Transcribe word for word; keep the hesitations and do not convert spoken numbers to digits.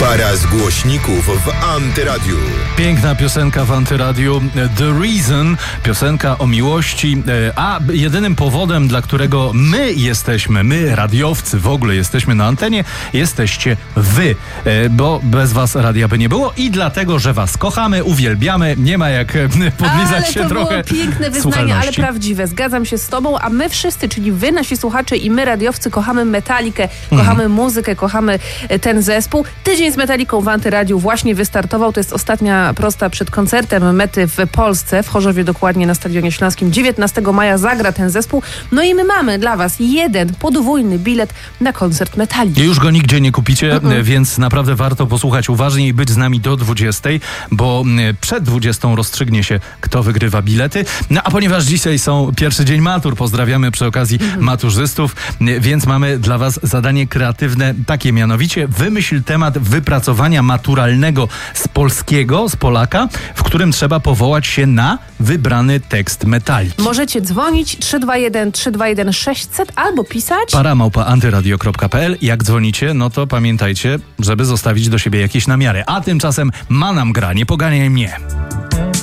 Para z głośników w Antyradiu. Piękna piosenka w Antyradiu. The Reason, piosenka o miłości, a jedynym powodem, dla którego my jesteśmy, my radiowcy w ogóle jesteśmy na antenie, jesteście wy, bo bez was radia by nie było i dlatego, że was kochamy, uwielbiamy, nie ma jak podlizać ale się to trochę było piękne wyznanie, ale prawdziwe. Zgadzam się z tobą, a my wszyscy, czyli wy, nasi słuchacze i my radiowcy kochamy Metalikę, kochamy mm. muzykę, kochamy ten zespół. Tydzień z Metaliką w Antyradiu właśnie wystartował. To jest ostatnia prosta przed koncertem Mety w Polsce, w Chorzowie dokładnie na Stadionie Śląskim. dziewiętnastego maja zagra ten zespół. No i my mamy dla was jeden podwójny bilet na koncert Metaliki. Już go nigdzie nie kupicie, Mm-mm. więc naprawdę warto posłuchać uważnie i być z nami do dwudziestej, bo przed dwudziestą rozstrzygnie się, kto wygrywa bilety. No a ponieważ dzisiaj są pierwszy dzień matur, pozdrawiamy przy okazji mm-hmm. maturzystów, więc mamy dla was zadanie kreatywne takie mianowicie: wymyśl temat wypracowania maturalnego z polskiego, z Polaka, w którym trzeba powołać się na wybrany tekst Metaliki. Możecie dzwonić trzy dwa jeden trzy dwa jeden sześćset albo pisać para małpa antyradio kropka p l. Jak dzwonicie, no to pamiętajcie, żeby zostawić do siebie jakieś namiary. A tymczasem Manam gra, nie poganiaj mnie.